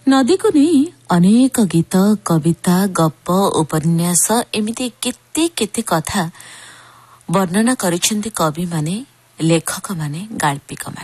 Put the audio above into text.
ନଦୀକୁ ନେଇ ଅନେକ ଗୀତ, କବିତା, ଗପ, ଉପନ୍ୟାସ ଏମିତି କେତେ କେତେ କଥା ବର୍ଣ୍ଣନା କରିଛନ୍ତି କବିମାନେ, ଲେଖକମାନେ, ଗାଳ୍ପିକମାନେ।